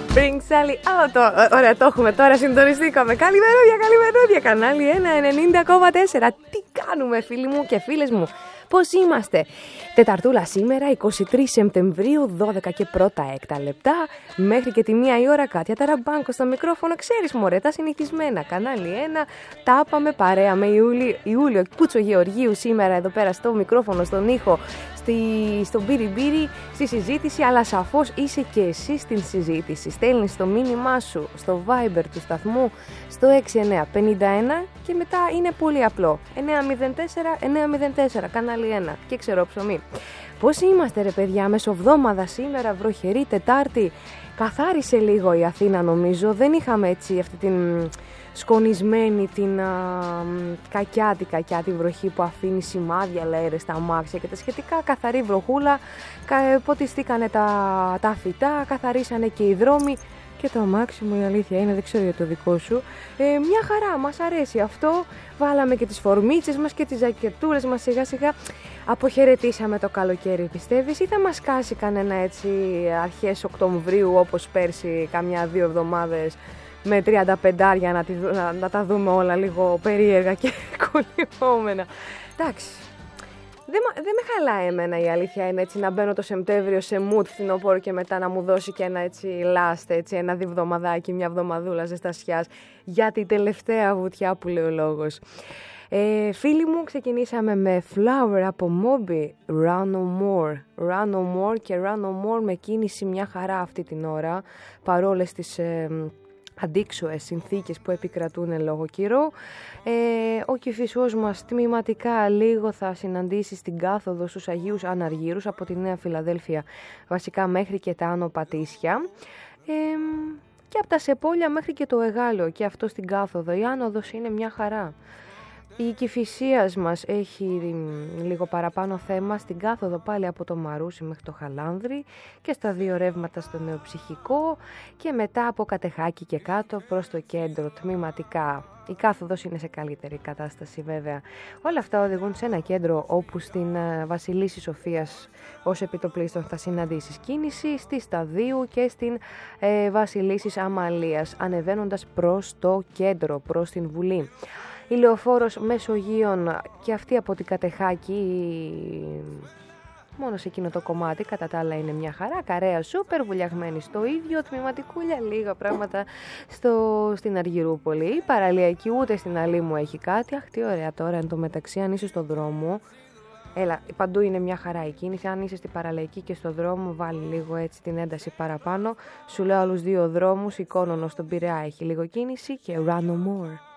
Bring Sally out. Ωραία, το έχουμε τώρα, συντονιστήκαμε. Καλημερούδια, κανάλι 190,4. Τι κάνουμε, φίλοι μου και φίλες μου? Πώς είμαστε? Τεταρτούλα σήμερα, 23 Σεπτεμβρίου, 12 και πρώτα έκτα λεπτά. Μέχρι και τη 1 η ώρα, Κάτια Ταραμπάνκο στο μικρόφωνο. Ξέρεις μωρέ, τα συνηθισμένα. Κανάλι 1, τα είπαμε παρέα με Ιούλιο Πούτσο Γεωργίου σήμερα εδώ πέρα στο μικρόφωνο, στον ήχο, στον μπίρι στη συζήτηση, αλλά σαφώς είσαι και εσύ στην συζήτηση. Στέλνεις το μήνυμά σου στο Viber του σταθμού στο 6951 και μετά είναι πολύ απλό. 904 κανάλι 1 και ξέρω ψωμί. Πώς είμαστε ρε παιδιά, μεσοβδόμαδα σήμερα, βροχερή Τετάρτη. Καθάρισε λίγο η Αθήνα νομίζω, δεν είχαμε έτσι αυτή την σκονισμένη, την κακιά τη βροχή που αφήνει σημάδια λέρες στα αμάξια και τα σχετικά. Καθαρή βροχούλα, ποτιστήκανε τα φυτά, καθαρίσανε και οι δρόμοι. Και το αμάξι μου η αλήθεια είναι, δεν ξέρω για το δικό σου, μια χαρά, μας αρέσει αυτό. Βάλαμε και τις φορμίτσες μας και τις ζακετούρες μας, σιγά σιγά αποχαιρετήσαμε το καλοκαίρι. Πιστεύεις ή θα μας κάσει κανένα έτσι αρχές Οκτωβρίου όπως πέρσι, καμιά 2 εβδομάδες με 35 να τα δούμε όλα λίγο περίεργα και κολλημόμενα? Εντάξει. Δεν με χαλάει εμένα η αλήθεια είναι, έτσι να μπαίνω το Σεπτέμβριο σε mood φθινόπωρο και μετά να μου δώσει και ένα έτσι last, έτσι ένα διβδομαδάκι, μια εβδομαδούλα ζεστασιάς για την τελευταία βουτιά που λέει ο λόγος. Φίλοι μου, ξεκινήσαμε με Flower από Moby, Run No More και Run No More με κίνηση μια χαρά αυτή την ώρα, παρόλες τις αντίξωες συνθήκες που επικρατούν λόγω καιρού. Ο Κηφισός μας τμηματικά λίγο θα συναντήσει στην κάθοδο στους Αγίους Αναργύρους από τη Νέα Φιλαδέλφια βασικά μέχρι και τα Άνω Πατήσια, και από τα Σεπόλια μέχρι και το Εγάλεο και αυτό στην κάθοδο. Η άνοδος είναι μια χαρά. Η Κηφισίας μας έχει λίγο παραπάνω θέμα στην κάθοδο πάλι από το Μαρούσι μέχρι το Χαλάνδρι και στα 2 ρεύματα στο Νεοψυχικό και μετά από Κατεχάκη και κάτω προς το κέντρο τμηματικά. Η κάθοδος είναι σε καλύτερη κατάσταση βέβαια. Όλα αυτά οδηγούν σε ένα κέντρο όπου στην Βασιλίσσης Σοφίας ως επιτοπλίστων θα συναντήσεις κίνηση, στη Σταδίου και στην Βασιλίσσης Αμαλίας ανεβαίνοντας προς το κέντρο, προς την Βουλή. Η Λεωφόρος Μεσογείων και αυτή από την Κατεχάκη, μόνο σε εκείνο το κομμάτι, κατά τα άλλα είναι μια χαρά. Καρέα σούπερ, βουλιαγμένη στο ίδιο, τμηματικούλια, λίγα πράγματα στην Αργυρούπολη. Η Παραλιακή ούτε στην Αλήμου έχει κάτι. Αχ, τι ωραία τώρα, εν τω μεταξύ, αν είσαι στον δρόμο, έλα, παντού είναι μια χαρά η κίνηση. Αν είσαι στην Παραλαϊκή και στον δρόμο, βάλει λίγο έτσι την ένταση παραπάνω. Σου λέω άλλους 2 δρόμους, η Κόνονο στον Πειραιά έχει λίγο κίνηση και Run No More.